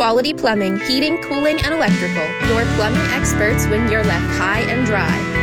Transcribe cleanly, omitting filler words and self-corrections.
Quality Plumbing, heating, cooling, and electrical. Your plumbing experts when you're left high and dry.